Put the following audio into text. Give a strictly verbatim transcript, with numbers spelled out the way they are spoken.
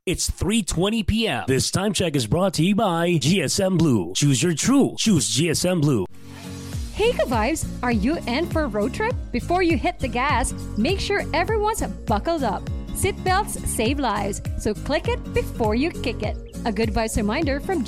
It's three twenty p.m. This time check is brought to you by G S M Blue. Choose your true. Choose G S M Blue. Hey ka-vibes, are you in for a road trip? Before you hit the gas, make sure everyone's buckled up. Seatbelts save lives, so click it before you kick it. A good vibes reminder from